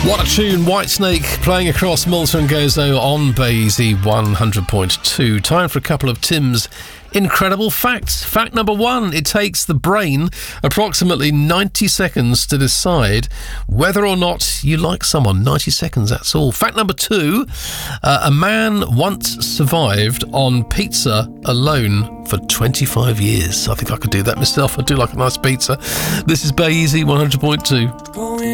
What a tune, Whitesnake playing across Malta and Gozo on Basie 100.2. Time for a couple of Tim's incredible facts. Fact number one, it takes the brain approximately 90 seconds to decide whether or not you like someone. 90 seconds, that's all. Fact number two, a man once survived on pizza alone for 25 years. I think I could do that myself. I do like a nice pizza. This is Basie 100.2.